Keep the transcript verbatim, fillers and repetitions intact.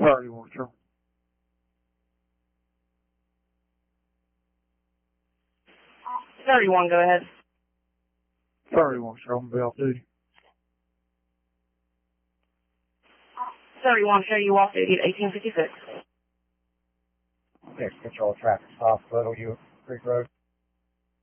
thirty-one, sure. thirty-one, go ahead. thirty-one, sure. I'm going to be off duty. thirty-one, show you off duty at eighteen fifty-six. Next control traffic, hospital, you Creek Road.